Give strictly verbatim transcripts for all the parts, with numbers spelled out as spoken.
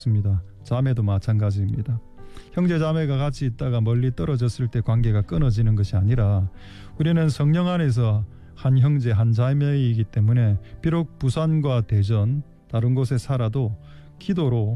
있습니다. 자매도 마찬가지입니다. 형제 자매가 같이 있다가 멀리 떨어졌을 때 관계가 끊어지는 것이 아니라 우리는 성령 안에서 한 형제 한 자매이기 때문에 비록 부산과 대전 다른 곳에 살아도 기도로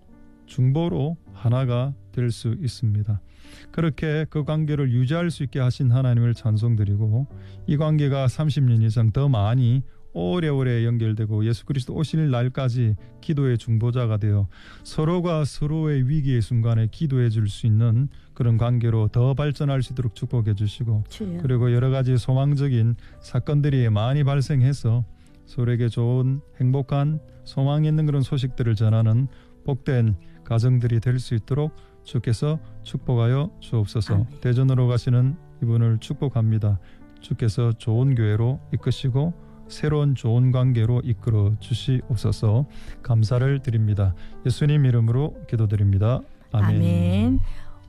중보로 하나가 될 수 있습니다. 그렇게 그 관계를 유지할 수 있게 하신 하나님을 찬송드리고 이 관계가 삼십 년 이상 더 많이 오래오래 연결되고 예수 그리스도 오실 날까지 기도의 중보자가 되어 서로가 서로의 위기의 순간에 기도해 줄 수 있는 그런 관계로 더 발전할 수 있도록 축복해 주시고 주여. 그리고 여러 가지 소망적인 사건들이 많이 발생해서 서로에게 좋은 행복한 소망 있는 그런 소식들을 전하는 복된 가정들이 될 수 있도록 주께서 축복하여 주옵소서. 아멘. 대전으로 가시는 이분을 축복합니다. 주께서 좋은 교회로 이끄시고 새로운 좋은 관계로 이끌어 주시옵소서. 감사를 드립니다. 예수님 이름으로 기도드립니다. 아멘. 아멘.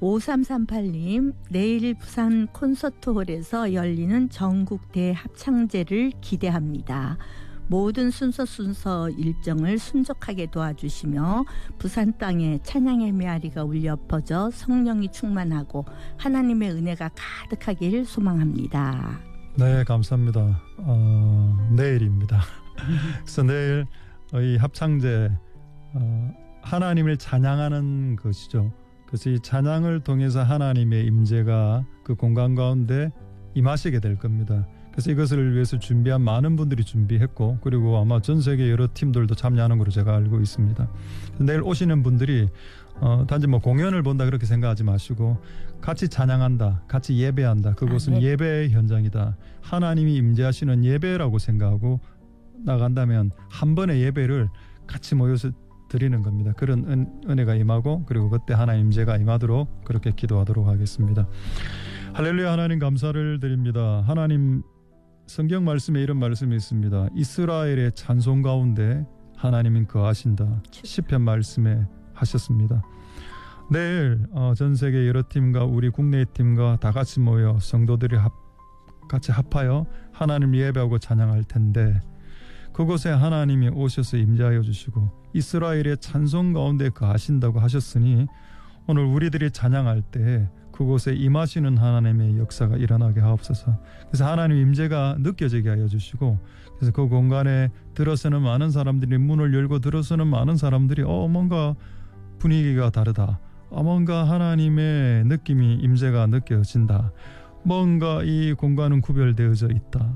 오삼삼팔님 내일 부산 콘서트홀에서 열리는 전국 대합창제를 기대합니다. 모든 순서 순서 일정을 순적하게 도와주시며 부산 땅에 찬양의 메아리가 울려 퍼져 성령이 충만하고 하나님의 은혜가 가득하길 소망합니다. 네, 감사합니다. 어, 내일입니다. 그래서 내일 이 합창제 어, 하나님을 찬양하는 것이죠. 그래서 이 찬양을 통해서 하나님의 임재가 그 공간 가운데 임하시게 될 겁니다. 그래서 이것을 위해서 준비한 많은 분들이 준비했고 그리고 아마 전 세계 여러 팀들도 참여하는 걸로 제가 알고 있습니다. 내일 오시는 분들이 어, 단지 뭐 공연을 본다 그렇게 생각하지 마시고 같이 찬양한다, 같이 예배한다. 그곳은 아, 네. 예배의 현장이다. 하나님이 임재하시는 예배라고 생각하고 나간다면 한 번의 예배를 같이 모여서 드리는 겁니다. 그런 은, 은혜가 임하고 그리고 그때 하나님 임재가 임하도록 그렇게 기도하도록 하겠습니다. 할렐루야. 하나님 감사를 드립니다. 하나님 성경 말씀에 이런 말씀이 있습니다. 이스라엘의 찬송 가운데 하나님은 거하신다. 시편 말씀에 하셨습니다. 내일 어, 전 세계 여러 팀과 우리 국내 팀과 다 같이 모여 성도들이 합, 같이 합하여 하나님 예배하고 찬양할 텐데 그곳에 하나님이 오셔서 임재하여 주시고 이스라엘의 찬송 가운데 거하신다고 하셨으니 오늘 우리들이 찬양할 때 그곳에 임하시는 하나님의 역사가 일어나게 하옵소서. 그래서 하나님 임재가 느껴지게 하여 주시고 그래서 그 공간에 들어서는 많은 사람들이 문을 열고 들어서는 많은 사람들이 어 뭔가 분위기가 다르다. 어, 뭔가 하나님의 느낌이 임재가 느껴진다. 뭔가 이 공간은 구별되어져 있다.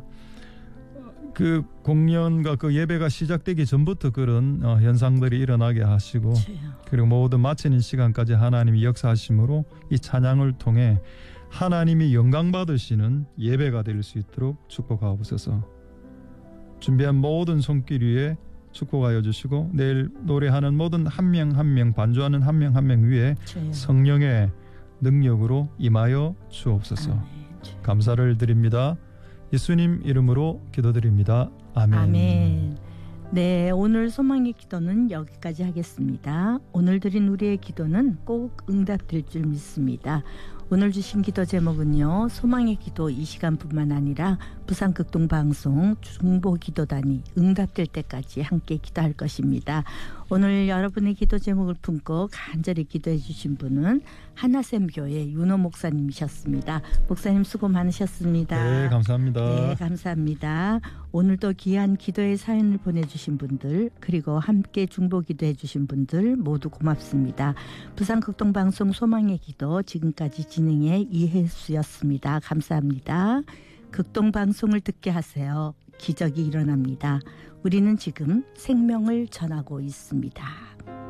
그 공연과 그 예배가 시작되기 전부터 그런 어, 현상들이 일어나게 하시고 그리고 모든 마치는 시간까지 하나님이 역사하심으로 이 찬양을 통해 하나님이 영광 받으시는 예배가 될 수 있도록 축복하옵소서. 준비한 모든 손길 위에 축복하여 주시고 내일 노래하는 모든 한 명 한 명 반주하는 한 명 한 명 위에 성령의 능력으로 임하여 주옵소서. 아멘. 감사를 드립니다. 예수님 이름으로 기도드립니다. 아멘. 아멘. 네, 오늘 소망의 기도는 여기까지 하겠습니다. 오늘 드린 우리의 기도는 꼭 응답될 줄 믿습니다. 오늘 주신 기도 제목은요. 소망의 기도 이 시간뿐만 아니라 부산극동방송 중보기도단이 응답될 때까지 함께 기도할 것입니다. 오늘 여러분의 기도 제목을 품고 간절히 기도해 주신 분은 하나샘교회 윤호 목사님이셨습니다. 목사님 수고 많으셨습니다. 네, 감사합니다. 네, 감사합니다. 오늘도 귀한 기도의 사연을 보내주신 분들 그리고 함께 중보기도해 주신 분들 모두 고맙습니다. 부산극동방송 소망의 기도 지금까지 진행의 이혜수였습니다. 감사합니다. 극동방송을 듣게 하세요. 기적이 일어납니다. 우리는 지금 생명을 전하고 있습니다.